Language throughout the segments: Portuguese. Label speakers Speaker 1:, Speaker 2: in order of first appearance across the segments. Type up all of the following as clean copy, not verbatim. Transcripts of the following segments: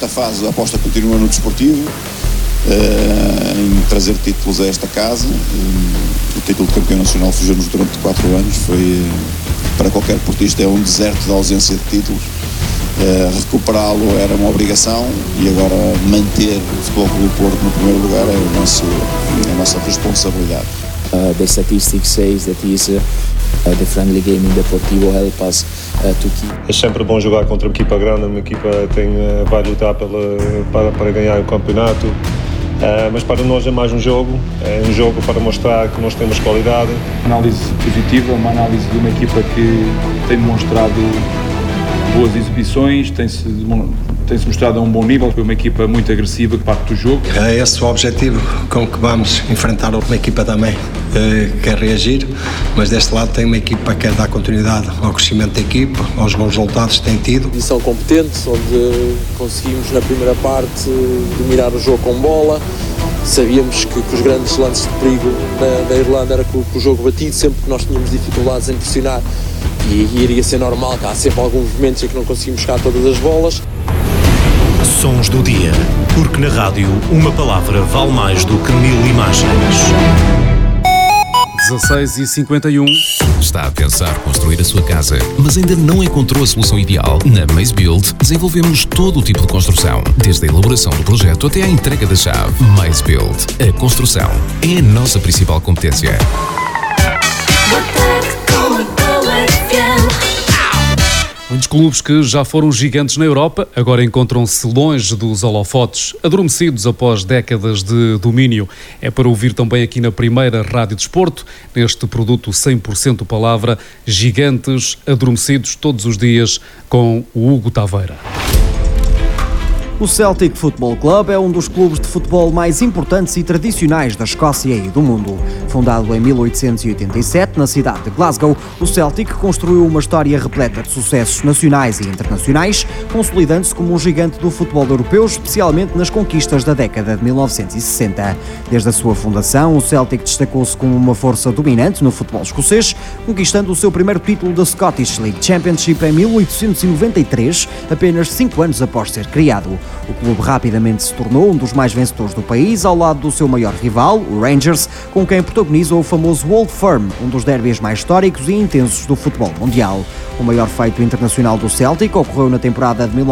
Speaker 1: nesta fase a aposta continua no desportivo, em trazer títulos a esta casa. O título de campeão nacional fugiu-nos durante 4 anos, foi, para qualquer portista, é um deserto de ausência de títulos. Recuperá-lo era uma obrigação e agora manter o Futebol Clube do Porto no primeiro lugar é a nossa responsabilidade.
Speaker 2: The statistics says that the friendly game in Deportivo help us to keep.
Speaker 3: É sempre bom jogar contra uma equipa grande, uma equipa vai lutar para ganhar o campeonato, mas para nós é mais um jogo para mostrar que nós temos qualidade.
Speaker 4: Uma análise positiva, uma análise de uma equipa que tem demonstrado boas exibições, tem-se mostrado a um bom nível. Foi uma equipa muito agressiva que parte do jogo.
Speaker 5: É esse o objetivo com que vamos enfrentar uma equipa também que quer reagir, mas deste lado tem uma equipa que quer dar continuidade ao crescimento da equipa, aos bons resultados que tem tido.
Speaker 6: Posição competente, onde conseguimos na primeira parte dominar o jogo com bola. Sabíamos que os grandes lances de perigo da Irlanda era com o jogo batido, sempre que nós tínhamos dificuldades em pressionar, e iria ser normal que há sempre alguns momentos em que não conseguimos buscar todas as bolas.
Speaker 7: Sons do dia, porque na rádio uma palavra vale mais do que 1000 imagens.
Speaker 8: 16h51.
Speaker 9: Está a pensar construir a sua casa, mas ainda não encontrou a solução ideal? Na Maze Build desenvolvemos todo o tipo de construção, desde a elaboração do projeto até à entrega da chave. Maze Build. A construção é a nossa principal competência.
Speaker 8: Muitos clubes que já foram gigantes na Europa agora encontram-se longe dos holofotes, adormecidos após décadas de domínio. É para ouvir também aqui na primeira Rádio Desporto, neste produto 100% palavra, gigantes adormecidos todos os dias, com o Hugo Taveira.
Speaker 10: O Celtic Football Club é um dos clubes de futebol mais importantes e tradicionais da Escócia e do mundo. Fundado em 1887 na cidade de Glasgow, o Celtic construiu uma história repleta de sucessos nacionais e internacionais, consolidando-se como um gigante do futebol europeu, especialmente nas conquistas da década de 1960. Desde a sua fundação, o Celtic destacou-se como uma força dominante no futebol escocês, conquistando o seu primeiro título da Scottish League Championship em 1893, apenas 5 anos após ser criado. O clube rapidamente se tornou um dos mais vencedores do país, ao lado do seu maior rival, o Rangers, com quem protagoniza o famoso Old Firm, um dos derbys mais históricos e intensos do futebol mundial. O maior feito internacional do Celtic ocorreu na temporada de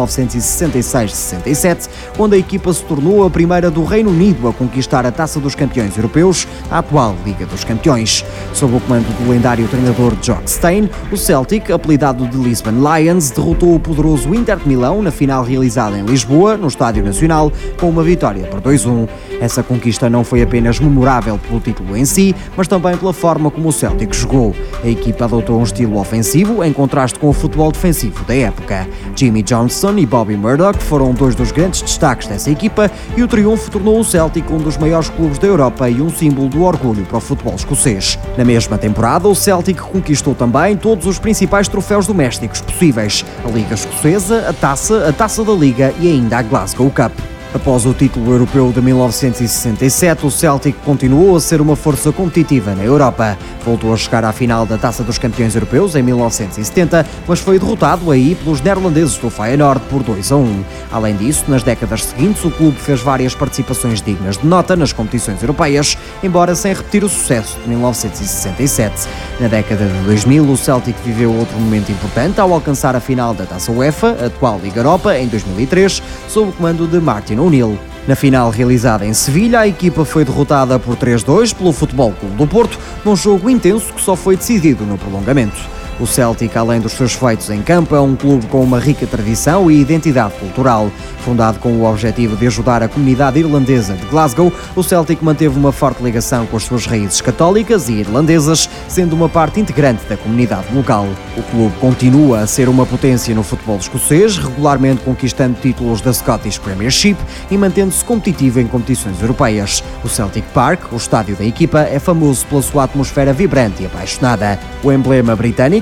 Speaker 10: 1966-67, quando a equipa se tornou a primeira do Reino Unido a conquistar a Taça dos Campeões Europeus, a atual Liga dos Campeões. Sob o comando do lendário treinador Jock Stein, o Celtic, apelidado de Lisbon Lions, derrotou o poderoso Inter de Milão na final realizada em Lisboa, no Estádio Nacional, com uma vitória por 2-1. Essa conquista não foi apenas memorável pelo título em si, mas também pela forma como o Celtic jogou. A equipa adotou um estilo ofensivo, em contraste com o futebol defensivo da época. Jimmy Johnson e Bobby Murdoch foram dois dos grandes destaques dessa equipa, e o triunfo tornou o Celtic um dos maiores clubes da Europa e um símbolo do orgulho para o futebol escocês. Na mesma temporada, o Celtic conquistou também todos os principais troféus domésticos possíveis: a Liga Escocesa, a Taça da Liga e ainda a Glasgow Cup. Após o título europeu de 1967, o Celtic continuou a ser uma força competitiva na Europa. Voltou a chegar à final da Taça dos Campeões Europeus em 1970, mas foi derrotado aí pelos neerlandeses do Feyenoord por 2-1. Além disso, nas décadas seguintes, o clube fez várias participações dignas de nota nas competições europeias, embora sem repetir o sucesso de 1967. Na década de 2000, o Celtic viveu outro momento importante ao alcançar a final da Taça UEFA, a atual Liga Europa, em 2003, sob o comando de Martin O'Neill. Na final realizada em Sevilha, a equipa foi derrotada por 3-2 pelo Futebol Clube do Porto, num jogo intenso que só foi decidido no prolongamento. O Celtic, além dos seus feitos em campo, é um clube com uma rica tradição e identidade cultural. Fundado com o objetivo de ajudar a comunidade irlandesa de Glasgow, o Celtic manteve uma forte ligação com as suas raízes católicas e irlandesas, sendo uma parte integrante da comunidade local. O clube continua a ser uma potência no futebol escocês, regularmente conquistando títulos da Scottish Premiership e mantendo-se competitivo em competições europeias. O Celtic Park, o estádio da equipa, é famoso pela sua atmosfera vibrante e apaixonada. O emblema britânico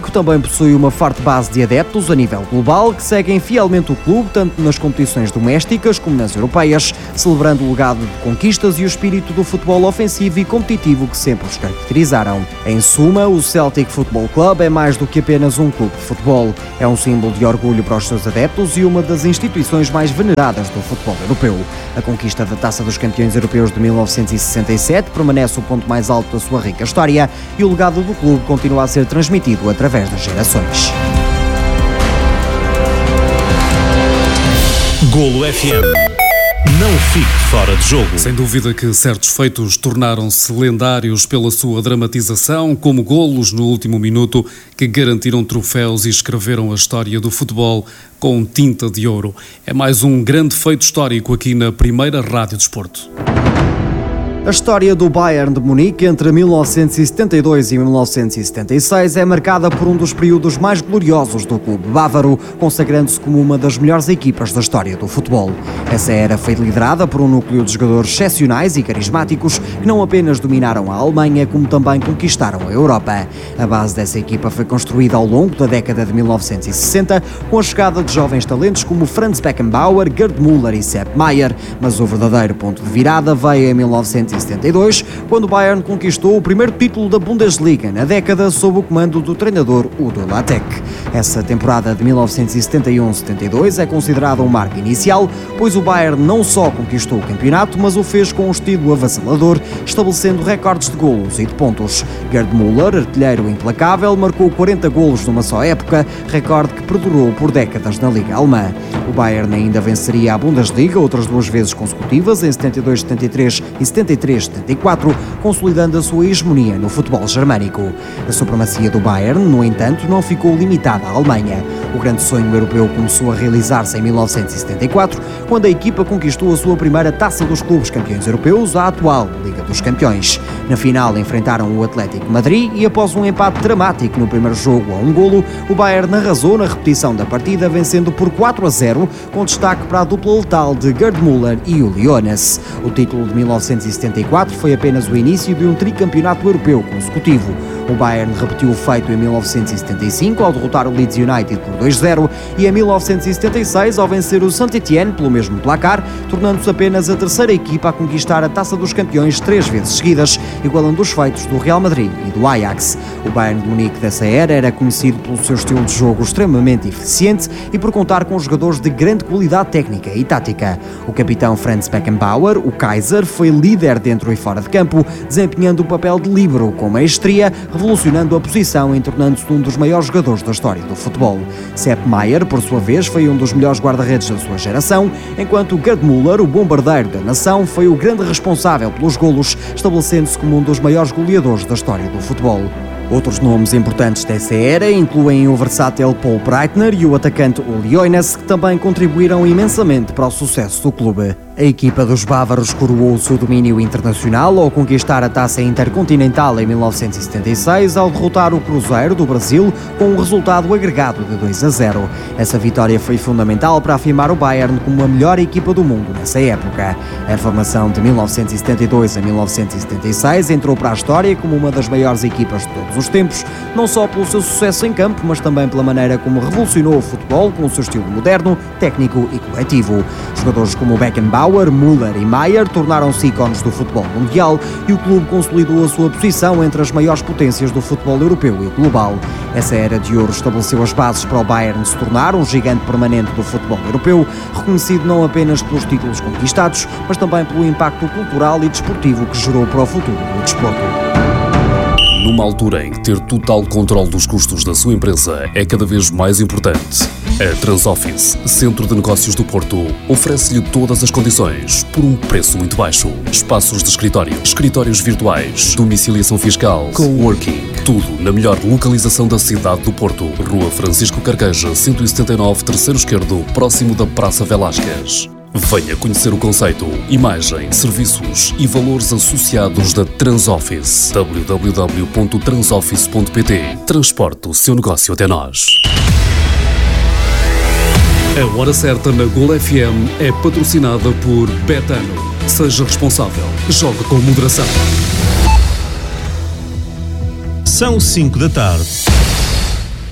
Speaker 10: Munique também possui uma forte base de adeptos a nível global que seguem fielmente o clube, tanto nas competições domésticas como nas europeias, celebrando o legado de conquistas e o espírito do futebol ofensivo e competitivo que sempre os caracterizaram. Em suma, o Celtic Football Club é mais do que apenas um clube de futebol. É um símbolo de orgulho para os seus adeptos e uma das instituições mais veneradas do futebol europeu. A conquista da Taça dos Campeões Europeus de 1967 permanece o ponto mais alto da sua rica história e o legado do clube continua a ser transmitido através das gerações.
Speaker 7: Golo FM. Não fique fora de jogo.
Speaker 8: Sem dúvida que certos feitos tornaram-se lendários pela sua dramatização, como golos no último minuto que garantiram troféus e escreveram a história do futebol com tinta de ouro. É mais um grande feito histórico aqui na primeira Rádio Desporto.
Speaker 10: A história do Bayern de Munique entre 1972 e 1976 é marcada por um dos períodos mais gloriosos do clube bávaro, consagrando-se como uma das melhores equipas da história do futebol. Essa era foi liderada por um núcleo de jogadores excepcionais e carismáticos que não apenas dominaram a Alemanha, como também conquistaram a Europa. A base dessa equipa foi construída ao longo da década de 1960, com a chegada de jovens talentos como Franz Beckenbauer, Gerd Müller e Sepp Maier, mas o verdadeiro ponto de virada veio em 1972, quando o Bayern conquistou o primeiro título da Bundesliga na década sob o comando do treinador Udo Lattek. Essa temporada de 1971-72 é considerada um marco inicial, pois o Bayern não só conquistou o campeonato, mas o fez com um estilo avassalador, estabelecendo recordes de golos e de pontos. Gerd Müller, artilheiro implacável, marcou 40 golos numa só época, recorde que perdurou por décadas na Liga Alemã. O Bayern ainda venceria a Bundesliga outras duas vezes consecutivas, em 72-73 e 73-74, consolidando a sua hegemonia no futebol germânico. A supremacia do Bayern, no entanto, não ficou limitada à Alemanha. O grande sonho europeu começou a realizar-se em 1974, quando a equipa conquistou a sua primeira Taça dos Clubes Campeões Europeus, a atual Liga dos Campeões. Na final enfrentaram o Atlético Madrid e após um empate dramático no primeiro jogo a um golo, o Bayern arrasou na repetição da partida, vencendo por 4-0, com destaque para a dupla letal de Gerd Müller e Uli Hoeneß. O título de 1974 foi apenas o início de um tricampeonato europeu consecutivo. O Bayern repetiu o feito em 1975 ao derrotar o Leeds United por 2-0 e em 1976 ao vencer o Saint-Étienne pelo mesmo placar, tornando-se apenas a terceira equipa a conquistar a Taça dos Campeões 3 vezes seguidas, igualando os feitos do Real Madrid e do Ajax. O Bayern de Munique dessa era era conhecido pelo seu estilo de jogo extremamente eficiente e por contar com jogadores de grande qualidade técnica e tática. O capitão Franz Beckenbauer, o Kaiser, foi líder dentro e fora de campo, desempenhando o papel de líbero com maestria, revolucionando a posição e tornando-se um dos maiores jogadores da história do futebol. Sepp Maier, por sua vez, foi um dos melhores guarda-redes da sua geração, enquanto Gerd Müller, o bombardeiro da nação, foi o grande responsável pelos golos, estabelecendo-se como um dos maiores goleadores da história do futebol. Outros nomes importantes dessa era incluem o versátil Paul Breitner e o atacante Uli Hoeneß, que também contribuíram imensamente para o sucesso do clube. A equipa dos bávaros coroou o seu domínio internacional ao conquistar a Taça Intercontinental em 1976, ao derrotar o Cruzeiro do Brasil com um resultado agregado de 2-0. Essa vitória foi fundamental para afirmar o Bayern como a melhor equipa do mundo nessa época. A formação de 1972 a 1976 entrou para a história como uma das maiores equipas de todos os tempos, não só pelo seu sucesso em campo, mas também pela maneira como revolucionou o futebol com o seu estilo moderno, técnico e coletivo. Jogadores como Beckenbauer, Müller e Maier tornaram-se ícones do futebol mundial e o clube consolidou a sua posição entre as maiores potências do futebol europeu e global. Essa era de ouro estabeleceu as bases para o Bayern se tornar um gigante permanente do futebol europeu, reconhecido não apenas pelos títulos conquistados, mas também pelo impacto cultural e desportivo que gerou para o futuro do desporto.
Speaker 7: Numa altura em que ter total controle dos custos da sua empresa é cada vez mais importante, a Transoffice, Centro de Negócios do Porto, oferece-lhe todas as condições por um preço muito baixo. Espaços de escritório, escritórios virtuais, domiciliação fiscal, coworking, tudo na melhor localização da cidade do Porto. Rua Francisco Carqueja, 179, terceiro esquerdo, próximo da Praça Velásquez. Venha conhecer o conceito, imagem, serviços e valores associados da Transoffice. www.transoffice.pt. Transporte o seu negócio até nós.
Speaker 8: A Hora Certa na Golo FM é patrocinada por Betano. Seja responsável. Jogue com moderação.
Speaker 7: São 5 da tarde.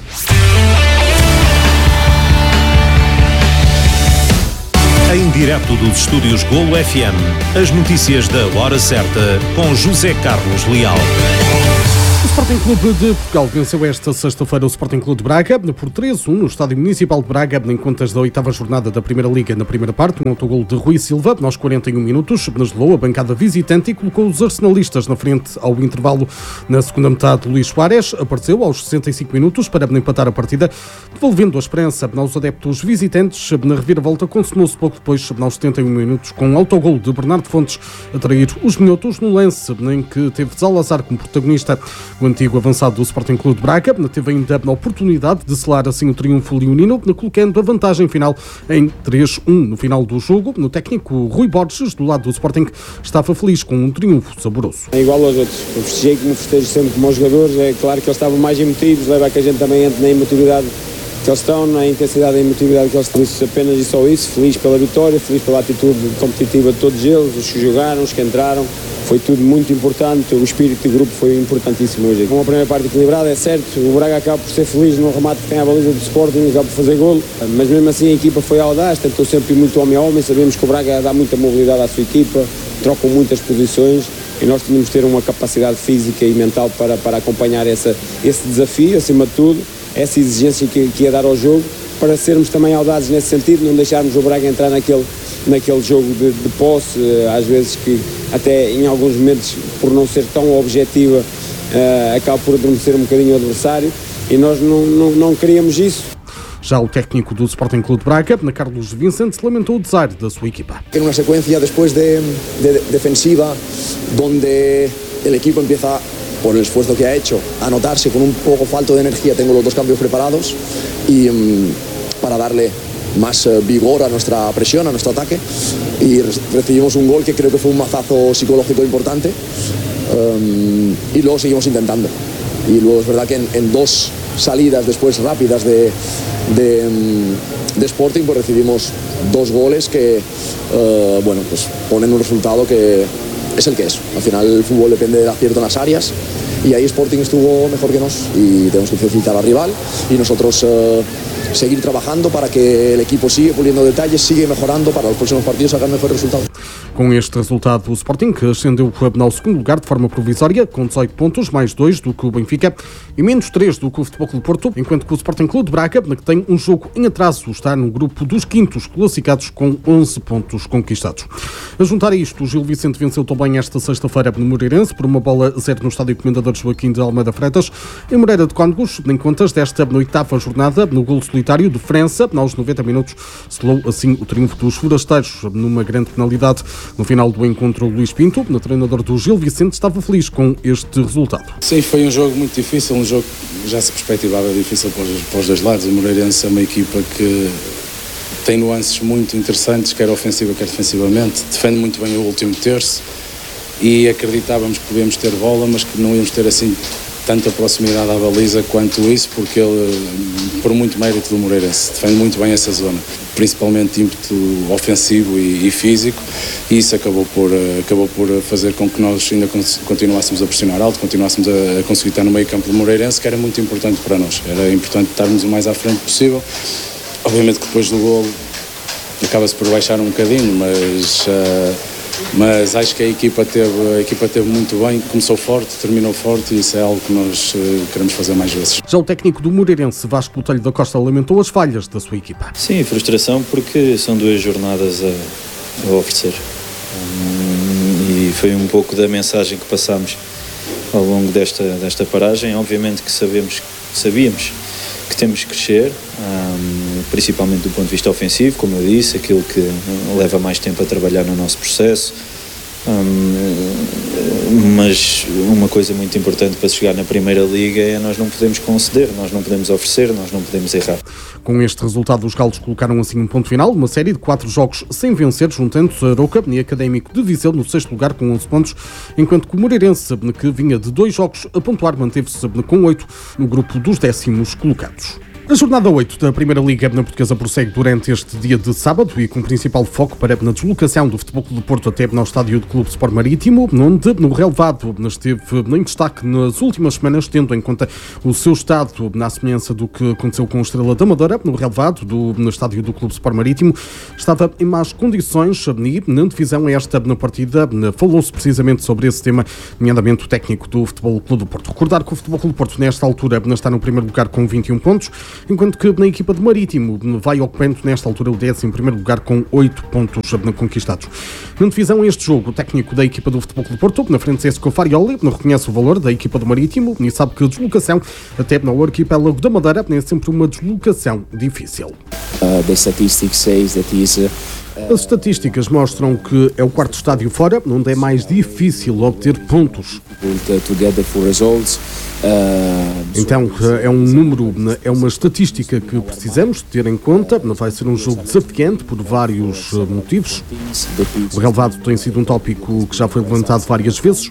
Speaker 11: Em direto dos estúdios Golo FM, as notícias da hora certa com José Carlos Leal.
Speaker 12: O Sporting Clube de Portugal venceu esta sexta-feira o Sporting Clube de Braga por 3-1 no Estádio Municipal de Braga, em contas da 8ª jornada da Primeira Liga. Na primeira parte, um autogolo de Rui Silva, aos 41 minutos, gelou a bancada visitante e colocou os arsenalistas na frente ao intervalo. Na segunda metade, Luís Soares apareceu aos 65 minutos para empatar a partida, devolvendo a esperança aos adeptos visitantes. Na reviravolta, consumou-se pouco depois, aos 71 minutos, com um autogolo de Bernardo Fontes a trair os minhotos no lance em que teve Zalazar como protagonista. O antigo avançado do Sporting Clube de Braga teve ainda a oportunidade de selar assim o triunfo leonino, colocando a vantagem final em 3-1 no final do jogo. No técnico Rui Borges, do lado do Sporting, estava feliz com um triunfo saboroso.
Speaker 13: É igual aos outros. Eu festejei como festejo sempre como os jogadores. É claro que eles estavam mais emotivos, leva a que a gente também entre na emotividade que eles estão, na intensidade e emotividade que eles estão. Isso, apenas e só isso. Feliz pela vitória, feliz pela atitude competitiva de todos eles, os que jogaram, os que entraram. Foi tudo muito importante, o espírito de grupo foi importantíssimo hoje. Com a primeira parte equilibrada, é certo, o Braga acaba por ser feliz no remate que tem à baliza do Sporting, acaba por fazer golo, mas mesmo assim a equipa foi audaz, tentou sempre ir muito homem a homem, sabemos que o Braga dá muita mobilidade à sua equipa, trocam muitas posições e nós tínhamos de ter uma capacidade física e mental para acompanhar esse desafio, acima de tudo, essa exigência que ia dar ao jogo, para sermos também audazes nesse sentido, não deixarmos o Braga entrar naquele jogo de posse, às vezes que até em alguns momentos, por não ser tão objetiva, acaba por adormecer um bocadinho o adversário e nós não queríamos isso.
Speaker 12: Já o técnico do Sporting Clube de Braga, Carlos Vicente, lamentou o desaire da sua equipa.
Speaker 14: En una secuencia después de defensiva, donde el equipo empieza, por el esfuerzo que ha hecho, a notarse con un poco falto de energía. Tengo los dos cambios preparados y para darle más vigor a nuestra presión, a nuestro ataque, y recibimos un gol que creo que fue un mazazo psicológico importante, y luego seguimos intentando. Y luego es verdad que en dos salidas después rápidas de Sporting, pues recibimos dos goles que pues ponen un resultado que es el que es. Al final el fútbol depende del acierto en las áreas y ahí Sporting estuvo mejor que nos y tenemos que felicitar al rival y nosotros seguir trabajando para que el equipo siga puliendo detalles, sigue mejorando para los próximos partidos sacar mejores resultados.
Speaker 12: Com este resultado, o Sporting ascendeu ao segundo lugar de forma provisória, com 18 pontos, mais 2 do que o Benfica e menos 3 do que o Futebol Clube Porto, enquanto que o Sporting Clube de Braga, que tem um jogo em atraso, está no grupo dos quintos classificados com 11 pontos conquistados. A juntar a isto, o Gil Vicente venceu também esta sexta-feira no Moreirense por 1-0 no estádio Comendador Joaquim de Almeida Freitas, em Moreira de Cónegos, em contas desta 8ª jornada, no golo solitário de França, aos 90 minutos, selou assim o triunfo dos forasteiros, numa grande penalidade. No final do encontro, o Luís Pinto, no treinador do Gil Vicente, estava feliz com este resultado.
Speaker 15: Sim, foi um jogo muito difícil, um jogo que já se perspectivava difícil para os dois lados. O Moreirense é uma equipa que tem nuances muito interessantes, quer ofensiva, quer defensivamente, defende muito bem o último terço e acreditávamos que podíamos ter bola, mas que não íamos ter assim tanta proximidade à baliza quanto isso, porque ele, por muito mérito do Moreirense, defende muito bem essa zona, principalmente ímpeto ofensivo e físico, e isso acabou por fazer com que nós ainda continuássemos a pressionar alto, continuássemos a conseguir estar no meio campo do Moreirense, que era muito importante para nós. Era importante estarmos o mais à frente possível. Obviamente que depois do golo acaba-se por baixar um bocadinho, mas acho que a equipa teve muito bem, começou forte, terminou forte e isso é algo que nós queremos fazer mais vezes.
Speaker 12: Já o técnico do Moreirense, Vasco Botelho da Costa, lamentou as falhas da sua equipa.
Speaker 16: Sim, frustração porque são 2 jornadas a oferecer e foi um pouco da mensagem que passámos ao longo desta paragem. Obviamente que sabíamos que temos que crescer, principalmente do ponto de vista ofensivo, como eu disse, aquilo que leva mais tempo a trabalhar no nosso processo, mas uma coisa muito importante para chegar na Primeira Liga é nós não podemos conceder, nós não podemos oferecer, nós não podemos errar.
Speaker 12: Com este resultado, os galos colocaram assim um ponto final, uma série de 4 jogos sem vencer, juntando-se a Arouca e Académico de Viseu no 6º lugar com 11 pontos, enquanto que o Moreirense, que vinha de 2 jogos a pontuar, manteve-se com 8 no grupo dos 10º colocados. A jornada 8 da Primeira Liga na Portuguesa prossegue durante este dia de sábado e com principal foco para na deslocação do Futebol Clube do Porto até ao estádio do Clube Sport Marítimo, onde no relevado esteve em destaque nas últimas semanas, tendo em conta o seu estado na semelhança do que aconteceu com o Estrela da Amadora. No relevado no estádio do Clube Sport Marítimo estava em más condições e na divisão esta na partida falou-se precisamente sobre esse tema, nomeadamente o técnico do Futebol Clube do Porto. Recordar que o Futebol Clube do Porto nesta altura está no primeiro lugar com 21 pontos, enquanto que na equipa de Marítimo vai ocupando nesta altura o 11º lugar com 8 pontos conquistados. Na divisão, este jogo, o técnico da equipa do Futebol Clube do Porto, na Francesco Farioli, reconhece o valor da equipa do Marítimo e sabe que a deslocação até ao arquipélago da Madeira é sempre uma deslocação difícil. As estatísticas mostram que é o quarto estádio fora, onde é mais difícil obter pontos. Então é um número, é uma estatística que precisamos ter em conta. Vai ser um jogo desafiante por vários motivos. O relevado tem sido um tópico que já foi levantado várias vezes.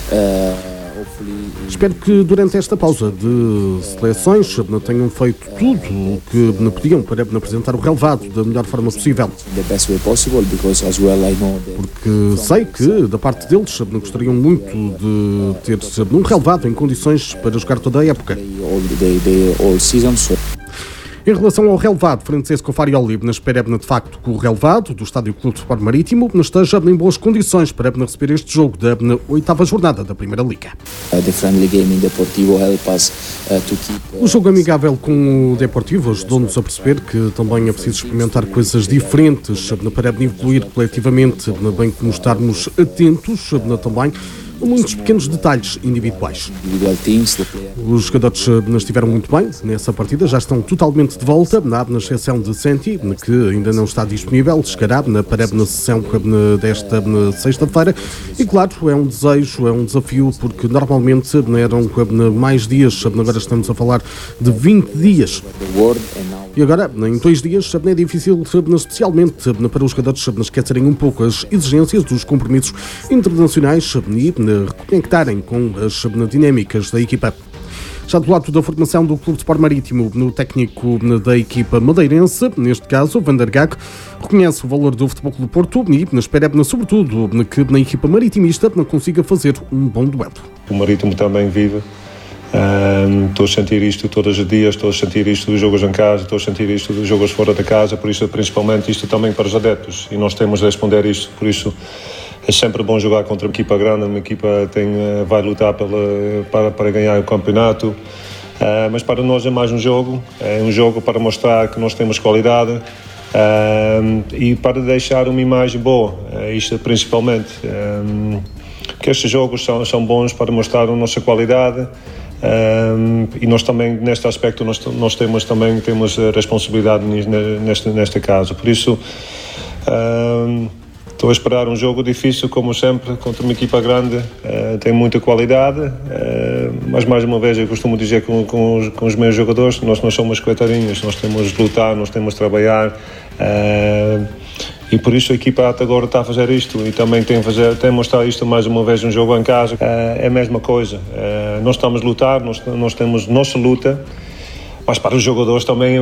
Speaker 12: Espero que durante esta pausa de seleções tenham feito tudo o que podiam para apresentar o relevado da melhor forma possível. Porque sei que da parte deles gostariam muito de ter um relevado em condições para jogar toda a época. Em relação ao relevado, Francesco Farioli espera de facto que o relevado do Estádio Clube de Sport Marítimo esteja em boas condições para receber este jogo da 8ª jornada da Primeira Liga. O jogo amigável com o Deportivo ajudou-nos a perceber que também é preciso experimentar coisas diferentes para evoluir coletivamente, bem como estarmos atentos também a muitos pequenos detalhes individuais. Os jogadores estiveram muito bem nessa partida, já estão totalmente de volta, na exceção de Senti, que ainda não está disponível, chegará para a sessão desta sexta-feira. E claro, é um desejo, é um desafio, porque normalmente eram mais dias, agora estamos a falar de 20 dias. E agora, em 2 dias, é difícil, especialmente para os jogadores, esquecerem um pouco as exigências dos compromissos internacionais e reconectarem com as dinâmicas da equipa. Já do lado da formação do Clube de Sport Marítimo, no técnico da equipa madeirense, neste caso, Van der Gaag, reconhece o valor do Futebol Clube do Porto e espera, sobretudo, que na equipa maritimista consiga fazer um bom duelo.
Speaker 3: O Marítimo também vive. Estou a sentir isto todos os dias, estou a sentir isto dos jogos em casa, estou a sentir isto dos jogos fora da casa, por isso principalmente isto também para os adeptos e nós temos de responder isto, por isso é sempre bom jogar contra uma equipa grande, uma equipa vai lutar para ganhar o campeonato, mas para nós é mais um jogo para mostrar que nós temos qualidade e para deixar uma imagem boa, isto principalmente, que estes jogos são bons para mostrar a nossa qualidade. E nós também, neste aspecto, nós temos responsabilidade neste caso. Por isso, estou a esperar um jogo difícil, como sempre, contra uma equipa grande. Tem muita qualidade, mas mais uma vez eu costumo dizer com os meus jogadores, nós não somos coitadinhos, nós temos de lutar, nós temos de trabalhar. E por isso a equipa até agora está a fazer isto e também tem a mostrar isto mais uma vez um jogo em casa. É a mesma coisa, nós estamos a lutar, nós temos nossa luta, mas para os jogadores também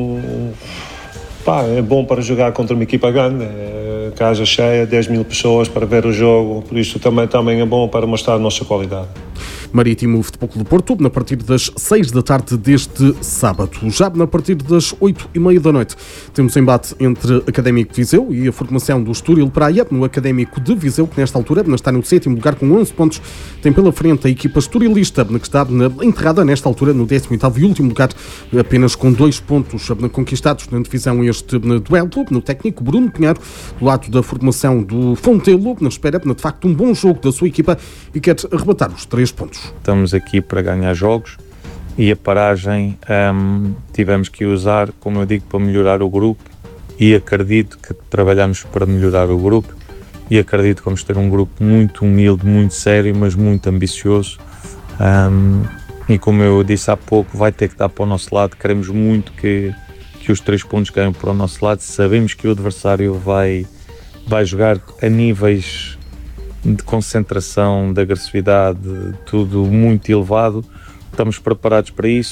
Speaker 3: é bom para jogar contra uma equipa grande, casa cheia, 10 mil pessoas para ver o jogo, por isso também é bom para mostrar a nossa qualidade.
Speaker 12: Marítimo Futebol Clube do Porto, na partir das 6 da tarde deste sábado. Já na partir das 8h30 da noite, temos embate entre Académico de Viseu e a formação do Estoril Praia. No Académico de Viseu, que nesta altura está no 7º lugar com 11 pontos, tem pela frente a equipa estorilista, que está enterrada nesta altura no 18º e último lugar, apenas com 2 pontos conquistados na divisão. Este duelo no técnico Bruno Pinheiro, do lado da formação do Fontelo, espera de facto um bom jogo da sua equipa e quer arrebatar os 3 pontos.
Speaker 17: Estamos aqui para ganhar jogos e a paragem tivemos que usar, como eu digo, para melhorar o grupo e acredito que trabalhamos para melhorar o grupo e acredito que vamos ter um grupo muito humilde, muito sério, mas muito ambicioso e como eu disse há pouco, vai ter que estar para o nosso lado. Queremos muito que os 3 pontos caiam para o nosso lado. Sabemos que o adversário vai jogar a níveis de concentração, de agressividade, tudo muito elevado. Estamos preparados para isso.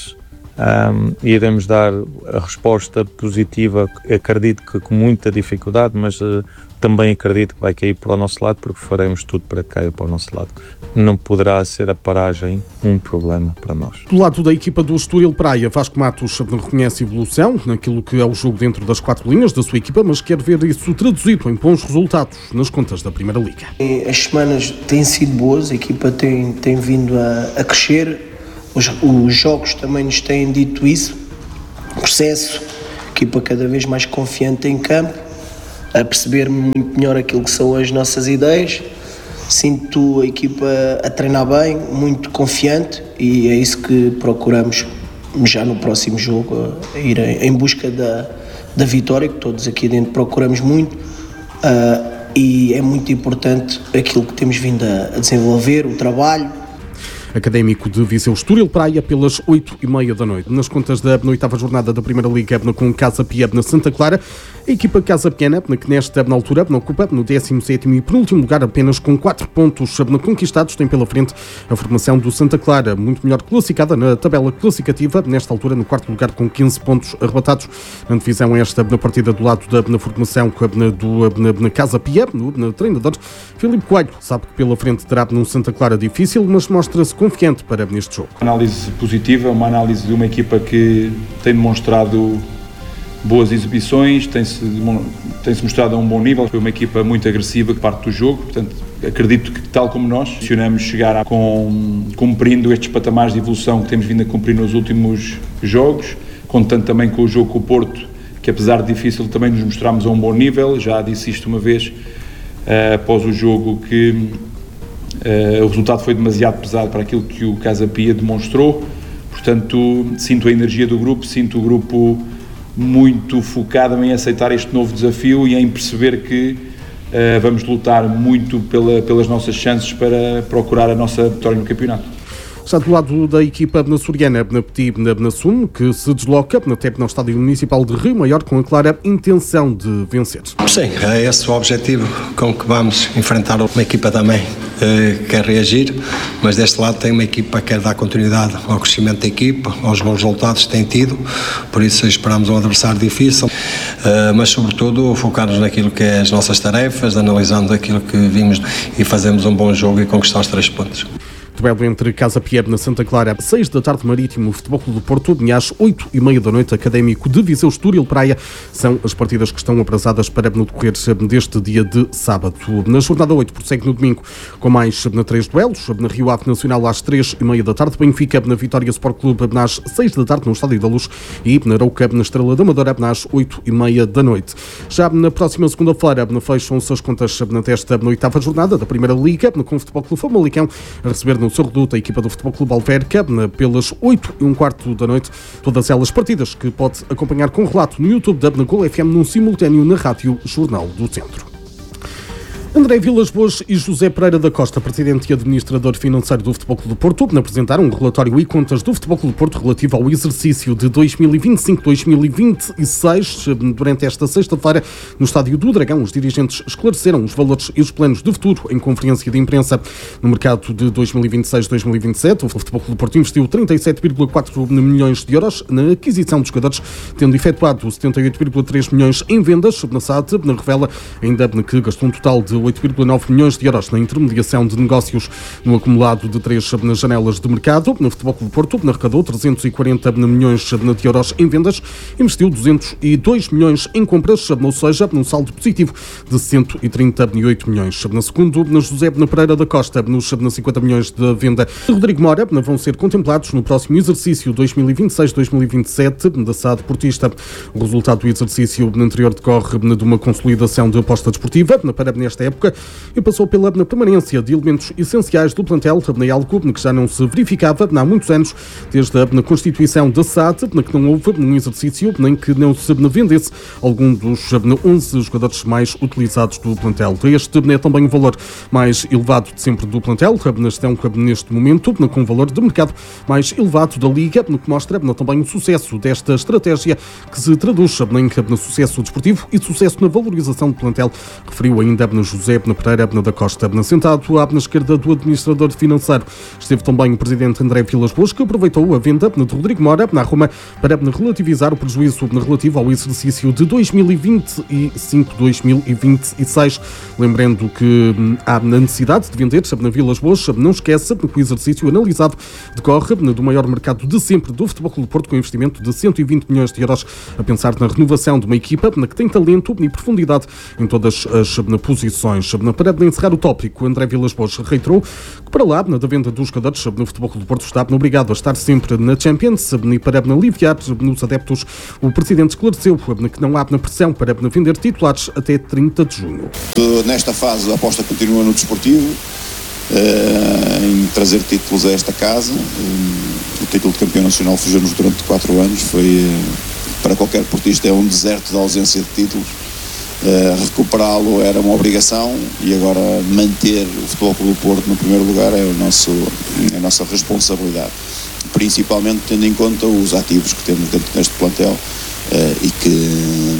Speaker 17: iremos dar a resposta positiva, acredito que com muita dificuldade, mas também acredito que vai cair para o nosso lado, porque faremos tudo para que caia para o nosso lado. Não poderá ser a paragem um problema para nós.
Speaker 12: Do lado da equipa do Estoril Praia, Vasco Matos reconhece evolução naquilo que é o jogo dentro das 4 linhas da sua equipa, mas quer ver isso traduzido em bons resultados nas contas da Primeira Liga.
Speaker 18: As semanas têm sido boas, a equipa tem vindo a crescer, os jogos também nos têm dito isso, o processo, a equipa cada vez mais confiante em campo, a perceber muito melhor aquilo que são as nossas ideias. Sinto a equipa a treinar bem, muito confiante, e é isso que procuramos já no próximo jogo, a ir em busca da vitória, que todos aqui dentro procuramos muito, e é muito importante aquilo que temos vindo a desenvolver, o trabalho.
Speaker 12: Académico de Viseu Estoril Praia pelas 8h30 da noite. Nas contas da 8ª jornada da Primeira Liga com Casa Pia na Santa Clara, a equipa Casa Pequena, que nesta altura ocupa no 17º e penúltimo lugar apenas com 4 pontos conquistados, tem pela frente a formação do Santa Clara, muito melhor classificada na tabela classificativa, nesta altura no 4º lugar com 15 pontos arrebatados. Na divisão esta na partida do lado da formação do Casa Pia, no treinador Filipe Coelho, sabe que pela frente terá num Santa Clara difícil, mas mostra-se confiante para neste jogo.
Speaker 4: Uma análise positiva, uma análise de uma equipa que tem demonstrado boas exibições, tem-se mostrado a um bom nível. Foi uma equipa muito agressiva que parte do jogo, portanto acredito que, tal como nós, funcionamos chegar cumprindo estes patamares de evolução que temos vindo a cumprir nos últimos jogos, contando também com o jogo com o Porto, que apesar de difícil também nos mostramos a um bom nível. Já disse isto uma vez após o jogo, que o resultado foi demasiado pesado para aquilo que o Casa Pia demonstrou, portanto sinto a energia do grupo, sinto o grupo muito focado em aceitar este novo desafio e em perceber que vamos lutar muito pelas nossas chances para procurar a nossa vitória no campeonato.
Speaker 12: Está do lado da equipa açoriana Petit Nassum, que se desloca até no estádio municipal de Rio Maior com a clara intenção de vencer.
Speaker 5: Sim, é esse o objetivo com que vamos enfrentar uma equipa também que quer reagir, mas deste lado tem uma equipa que quer dar continuidade ao crescimento da equipa, aos bons resultados que tem tido, por isso esperamos um adversário difícil, mas sobretudo focar-nos naquilo que é as nossas tarefas, analisando aquilo que vimos e fazemos um bom jogo e conquistar os 3 pontos.
Speaker 12: Duelo entre Casa Pia na Santa Clara, 6 da tarde, Marítimo, Futebol Clube do Porto, e às 8h30 da noite, Académico de Viseu Estoril Praia. São as partidas que estão aprazadas para no decorrer deste dia de sábado. Na jornada 8, prossegue no domingo com mais 3 duelos. Na Rio Ave Nacional às 3h30 da tarde, Benfica na Vitória Sport Clube às 6 da tarde no Estádio da Luz, e na Arouca na Estrela da Amadora às 8h30 da noite. Já na próxima segunda-feira fecham-se as contas desta 8ª jornada da Primeira Liga, com o Futebol Clube Famalicão a receber no seu reduto a equipa do Futebol Clube Alverca pelas 8h15 da noite. Todas elas partidas que pode acompanhar com relato no YouTube da Gol FM num simultâneo na Rádio Jornal do Centro. André Vilas Boas e José Pereira da Costa, presidente e administrador financeiro do Futebol Clube do Porto, apresentaram um relatório e contas do Futebol Clube do Porto relativo ao exercício de 2025-2026. Durante esta sexta-feira, no Estádio do Dragão, os dirigentes esclareceram os valores e os planos de futuro em conferência de imprensa. No mercado de 2026-2027, o Futebol Clube do Porto investiu 37,4 milhões de euros na aquisição dos jogadores, tendo efetuado 78,3 milhões em vendas. Na SAD revela ainda que gastou um total de 8,9 milhões de euros na intermediação de negócios. No acumulado de 3 janelas de mercado, no Futebol Clube do Porto arrecadou 340 milhões de euros em vendas, investiu 202 milhões em compras, ou seja, num saldo positivo de 138 milhões. Na segundo, na José Pereira da Costa, nos 50 milhões de venda de Rodrigo Mora vão ser contemplados no próximo exercício 2026-2027 da SAD Portista. O resultado do exercício anterior decorre de uma consolidação de aposta desportiva para nesta época e passou pela permanência de elementos essenciais do plantel, algo que já não se verificava há muitos anos, desde a constituição da SAD, que não houve um exercício nem que não se vendesse algum dos 11 jogadores mais utilizados do plantel. Este é também o valor mais elevado de sempre do plantel, estão neste momento com o valor de mercado mais elevado da Liga, no que mostra também o sucesso desta estratégia, que se traduz em sucesso desportivo e sucesso na valorização do plantel, referiu ainda José José Pereira da Costa. Sentado à esquerda do administrador financeiro esteve também o presidente André Vilas Boas, que aproveitou a venda de Rodrigo Mora na Roma para relativizar o prejuízo relativo ao exercício de 2025-2026. Lembrando que há necessidade de vender na Vilas Boas. Não esqueça que o exercício analisado decorre do maior mercado de sempre do Futebol Clube do Porto, com investimento de 120 milhões de euros, a pensar na renovação de uma equipa que tem talento e profundidade em todas as posições. Para encerrar o tópico, André Vilas Boas reiterou que para lá da venda dos jogadores no Futebol Clube do Porto está obrigado a estar sempre na Champions e para aliviar os adeptos, o presidente esclareceu que não há pressão para vender titulares até 30 de junho.
Speaker 1: Nesta fase a aposta continua no desportivo, em trazer títulos a esta casa. O título de campeão nacional fugiu-nos durante 4 anos, foi para qualquer portista é um deserto de ausência de títulos. Recuperá-lo era uma obrigação e agora manter o Futebol Clube do Porto no primeiro lugar é a nossa responsabilidade, principalmente tendo em conta os ativos que temos dentro deste plantel e que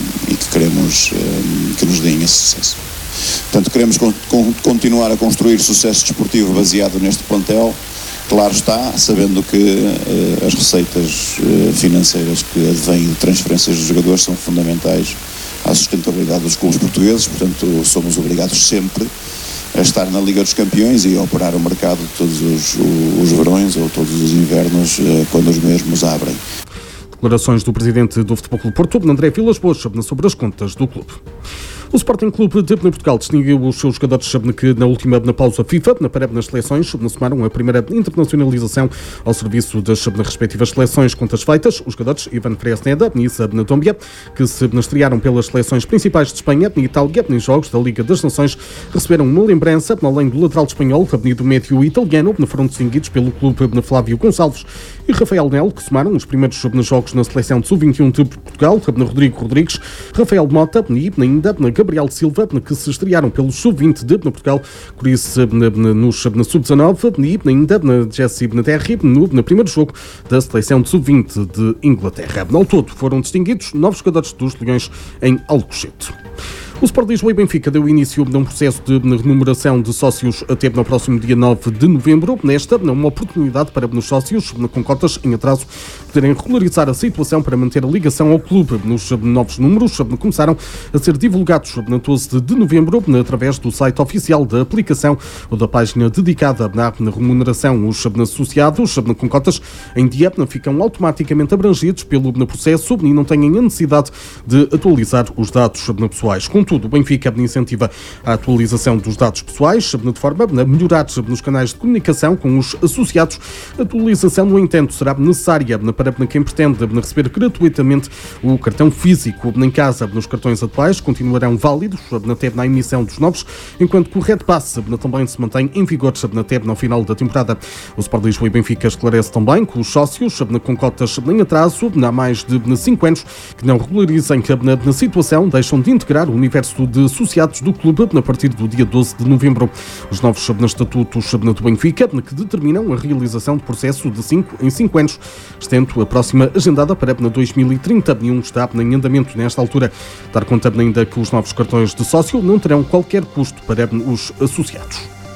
Speaker 1: queremos que nos deem esse sucesso. Portanto, queremos continuar a construir sucesso desportivo baseado neste plantel, claro está, sabendo que as receitas financeiras que advêm de transferências dos jogadores são fundamentais à sustentabilidade dos clubes portugueses. Portanto, somos obrigados sempre a estar na Liga dos Campeões e a operar o mercado todos os verões ou todos os invernos, quando os mesmos abrem.
Speaker 12: Declarações do presidente do Futebol Clube do Porto, André Vilas Boas, sobre as contas do clube. O Sporting Clube de Portugal distinguiu os seus jogadores que na última pausa FIFA, nas seleções, somaram a primeira internacionalização ao serviço das respectivas seleções. Contas feitas, os jogadores Ivan Fresneda e Issa Dombia, que se estrearam pelas seleções principais de Espanha e Itália em jogos da Liga das Nações, receberam uma lembrança, além do lateral espanhol e do médio italiano, foram distinguidos pelo clube Flávio Gonçalves e Rafael Nel, que somaram os primeiros jogos na seleção de sub-21 de Portugal, Rodrigo Rodrigues, Rafael Mota e ainda Gabriel Silva, que se estrearam pelo sub-20 de Portugal, por isso no sub-19 e ainda na Jesse Terry no primeiro jogo da seleção de sub-20 de Inglaterra. Ao todo foram distinguidos 9 jogadores dos Leões em Alcochete. O Sport Lisboa e Benfica deu início a um processo de renumeração de sócios até no próximo dia 9 de novembro. Nesta, uma oportunidade para os sócios com cotas em atraso poderem regularizar a situação para manter a ligação ao clube. Nos novos números começaram a ser divulgados na 12 de novembro através do site oficial da aplicação ou da página dedicada à remuneração. Os associados com cotas em dia ficam automaticamente abrangidos pelo processo e não têm a necessidade de atualizar os dados pessoais. Contudo, o Benfica incentiva a atualização dos dados pessoais de forma a melhorar nos canais de comunicação com os associados. A atualização, no entanto, será necessária para quem pretende receber gratuitamente o cartão físico em casa. Os cartões atuais continuarão válidos até na emissão dos novos, enquanto que o Red Pass também se mantém em vigor até no final da temporada. O Sport Lisboa e Benfica esclarece também que os sócios com cotas em atraso há mais de 5 anos que não regularizem na situação deixam de integrar o universo de associados do clube a partir do dia 12 de novembro. Os novos estatutos do Benfica que determinam a realização de processo de 5 em 5 anos, estendo a próxima agendada para 2031. Está em andamento nesta altura. Dar conta ainda que os novos cartões de sócio não terão qualquer custo para os associados.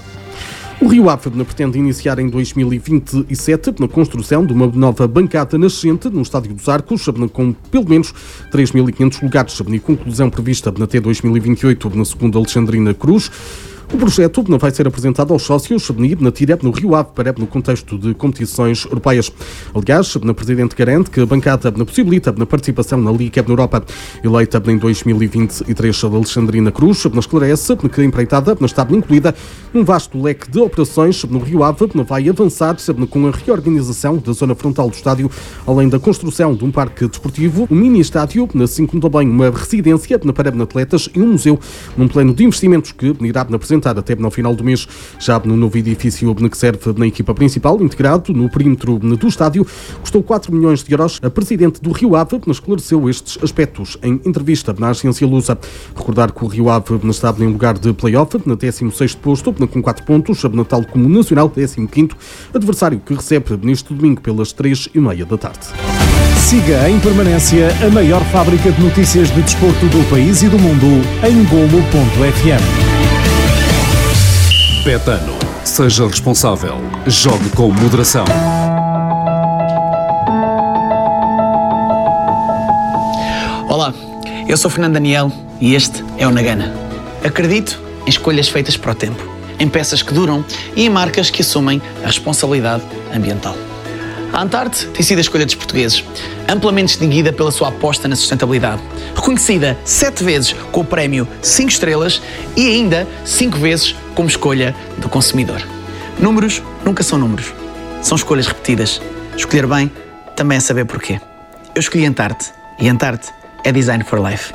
Speaker 12: O Rio Ave pretende iniciar em 2027 na construção de uma nova bancada nascente no Estádio dos Arcos, com pelo menos 3.500 lugares, e conclusão prevista até 2028, na segunda Alexandrina Cruz. O projeto vai ser apresentado aos sócios na TIREP no Rio Ave para no contexto de competições europeias. Aliás, a Presidente garante que a bancada possibilita a participação na Liga Europa. Eleita em 2023 a Alexandrina Cruz, esclarece que a empreitada está incluída num vasto leque de operações no Rio Ave, vai avançar com a reorganização da zona frontal do estádio, além da construção de um parque desportivo, um mini-estádio, assim como também uma residência para atletas e um museu, num plano de investimentos que irá apresentar até no final do mês, já no novo edifício que serve na equipa principal, integrado no perímetro do estádio. Custou 4 milhões de euros. A Presidente do Rio Ave esclareceu estes aspectos em entrevista na agência Lusa. Recordar que o Rio Ave está em lugar de play-off, na 16º posto, com 4 pontos, tal como o Nacional, 15º, adversário que recebe neste domingo pelas 3h30 da tarde.
Speaker 11: Siga em permanência a maior fábrica de notícias de desporto do país e do mundo em Golo.fm.
Speaker 7: Betano. Seja responsável. Jogue com moderação.
Speaker 19: Olá, eu sou Fernando Daniel e este é o Nagana. Acredito em escolhas feitas para o tempo, em peças que duram e em marcas que assumem a responsabilidade ambiental. A Antarte tem sido a escolha dos portugueses, amplamente distinguida pela sua aposta na sustentabilidade, reconhecida 7 vezes com o prémio 5 estrelas e ainda 5 vezes como escolha do consumidor. Números nunca são números, são escolhas repetidas. Escolher bem também é saber porquê. Eu escolhi Antarte e Antarte é Design for Life.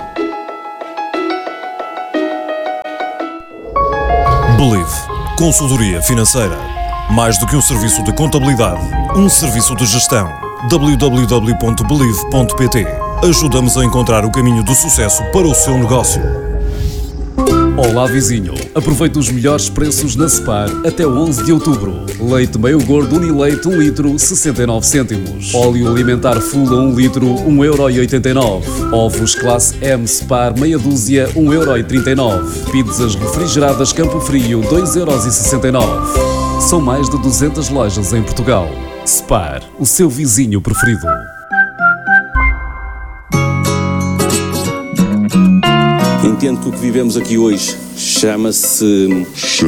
Speaker 20: Believe. Consultoria financeira. Mais do que um serviço de contabilidade, um serviço de gestão. www.believe.pt. Ajuda-nos a encontrar o caminho do sucesso para o seu negócio.
Speaker 7: Olá vizinho, aproveite os melhores preços na Spar até 11 de outubro. Leite meio gordo Unileite 1 litro, 69 cêntimos. Óleo alimentar full a 1 litro, 1,89€. Ovos classe M Spar meia dúzia, 1,39€. Pizzas refrigeradas Campo Frio, 2,69€. São mais de 200 lojas em Portugal. Spar, o seu vizinho preferido.
Speaker 21: Entendo que o que vivemos aqui hoje chama-se...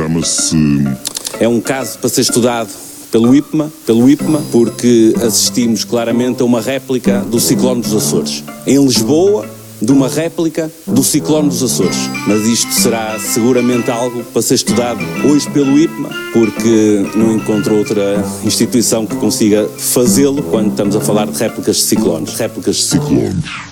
Speaker 21: É um caso para ser estudado pelo IPMA, porque assistimos claramente a uma réplica do ciclone dos Açores. Em Lisboa, de uma réplica do ciclone dos Açores. Mas isto será seguramente algo para ser estudado hoje pelo IPMA, porque não encontro outra instituição que consiga fazê-lo quando estamos a falar de réplicas de ciclones.